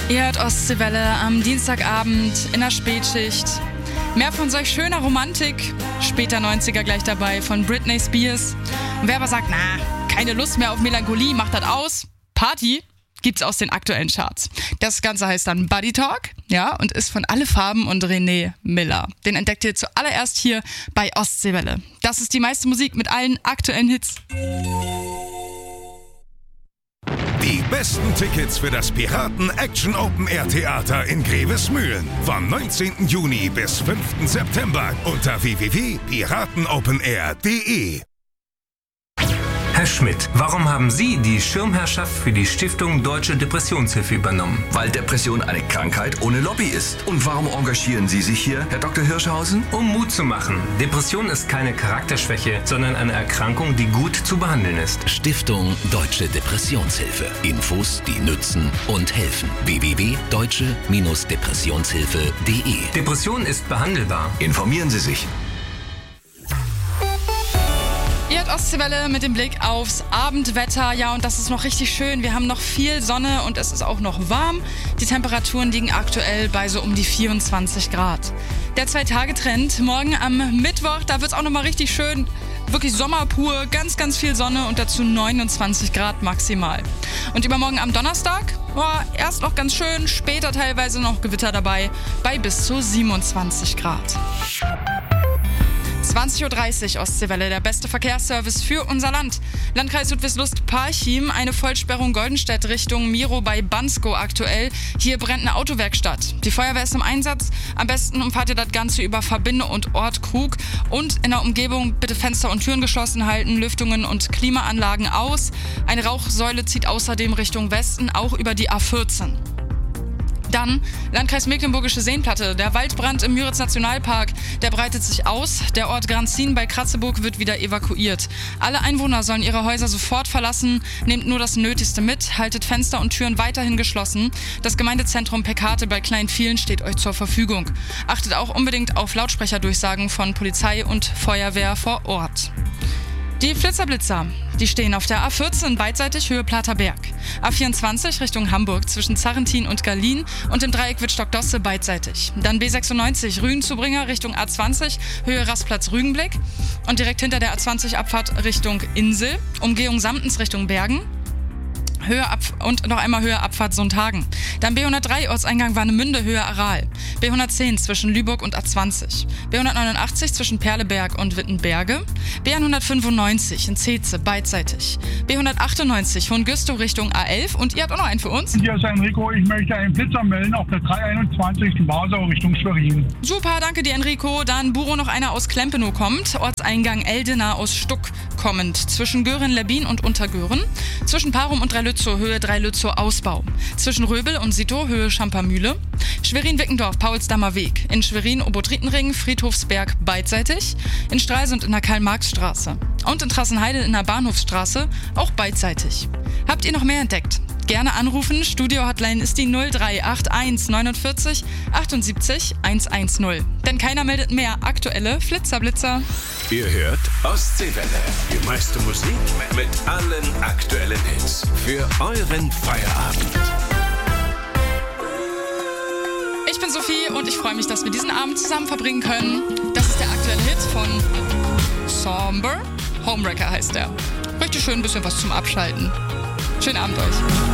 Ihr hört Ostseewelle am Dienstagabend in der Spätschicht. Mehr von solch schöner Romantik, später 90er gleich dabei von Britney Spears. Und wer aber sagt, keine Lust mehr auf Melancholie, macht das aus. Party gibt's aus den aktuellen Charts. Das Ganze heißt dann Buddy Talk, ja, und ist von Alle Farben und René Miller. Den entdeckt ihr zuallererst hier bei Ostseewelle. Das ist die meiste Musik mit allen aktuellen Hits. Die besten Tickets für das Piraten Action Open Air Theater in Grevesmühlen vom 19. Juni bis 5. September unter www.piratenopenair.de. Herr Schmidt, warum haben Sie die Schirmherrschaft für die Stiftung Deutsche Depressionshilfe übernommen? Weil Depression eine Krankheit ohne Lobby ist. Und warum engagieren Sie sich hier, Herr Dr. Hirschhausen? Um Mut zu machen. Depression ist keine Charakterschwäche, sondern eine Erkrankung, die gut zu behandeln ist. Stiftung Deutsche Depressionshilfe. Infos, die nützen und helfen. www.deutsche-depressionshilfe.de. Depression ist behandelbar. Informieren Sie sich. Ihr hört Ostseewelle mit dem Blick aufs Abendwetter. Ja, und das ist noch richtig schön. Wir haben noch viel Sonne und es ist auch noch warm. Die Temperaturen liegen aktuell bei so um die 24 Grad. Der 2-Tage-Trend morgen am Mittwoch, da wird es auch nochmal richtig schön. Wirklich Sommer pur, ganz, ganz viel Sonne und dazu 29 Grad maximal. Und übermorgen am Donnerstag, erst noch ganz schön, später teilweise noch Gewitter dabei, bei bis zu 27 Grad. 20.30 Uhr Ostseewelle, der beste Verkehrsservice für unser Land. Landkreis Südwestlust-Parchim, eine Vollsperrung Goldenstedt Richtung Miro bei Bansko aktuell. Hier brennt eine Autowerkstatt. Die Feuerwehr ist im Einsatz. Am besten umfahrt ihr das Ganze über Verbinde und Ort Krug. Und in der Umgebung bitte Fenster und Türen geschlossen halten, Lüftungen und Klimaanlagen aus. Eine Rauchsäule zieht außerdem Richtung Westen, auch über die A14. Dann Landkreis Mecklenburgische Seenplatte. Der Waldbrand im Müritz-Nationalpark, der breitet sich aus. Der Ort Granzin bei Kratzeburg wird wieder evakuiert. Alle Einwohner sollen ihre Häuser sofort verlassen. Nehmt nur das Nötigste mit. Haltet Fenster und Türen weiterhin geschlossen. Das Gemeindezentrum Pekate bei Kleinvielen steht euch zur Verfügung. Achtet auch unbedingt auf Lautsprecherdurchsagen von Polizei und Feuerwehr vor Ort. Die Flitzer-Blitzer, die stehen auf der A14 beidseitig Höhe Platerberg. A24 Richtung Hamburg zwischen Zarrentin und Gallien und im Dreieck Wittstock-Dosse beidseitig. Dann B96 Rügen-Zubringer Richtung A20 Höhe Rastplatz-Rügenblick und direkt hinter der A20 Abfahrt Richtung Insel, Umgehung Samtens Richtung Bergen. Und noch einmal Höhe Abfahrt Sundhagen. Dann B103 Ortseingang Warnemünde Höhe Aral. B110 zwischen Lübeck und A20. B189 zwischen Perleberg und Wittenberge. B195 in Zeetze beidseitig. B198 Hohengüstow Richtung A11 und ihr habt auch noch einen für uns. Hier ist Enrico, ich möchte einen Blitzer melden auf der 321 Wasau Richtung Schwerin. Super, danke dir Enrico. Dann Buro noch einer aus Klempenow kommt. Ortseingang Eldena aus Stuck kommend. Zwischen Göhren-Lebbin und Untergöhren. Zwischen Parum und Dreilützow Höhe Dreilützow Ausbau. Zwischen Röbel und Sito Höhe Schampermühle. Schwerin-Wickendorf Paulsdammer Weg. In Schwerin Obotritenring Friedhofsberg beidseitig. In Stralsund in der Karl-Marx-Straße. Und in Trassenheide in der Bahnhofsstraße auch beidseitig. Habt ihr noch mehr entdeckt? Gerne anrufen. Studio-Hotline ist die 0381 49 78 110. Denn keiner meldet mehr aktuelle Flitzer-Blitzer. Ihr hört Ostseewelle. Die meiste Musik mit allen aktuellen Hits für euren Feierabend. Ich bin Sophie und ich freue mich, dass wir diesen Abend zusammen verbringen können. Das ist der aktuelle Hit von Somber. Homewrecker heißt der. Richtig schön, ein bisschen was zum Abschalten. Schönen Abend euch.